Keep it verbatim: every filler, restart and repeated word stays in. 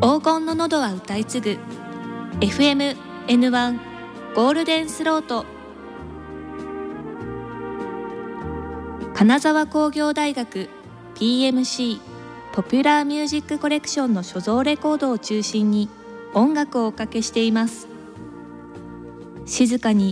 黄金の喉は歌い継ぐ エフエムエヌワン ゴールデンスロート。金沢工業大学 ピーエムシー ポピュラーミュージックコレクションの所蔵レコードを中心に音楽をおかけしています。静かに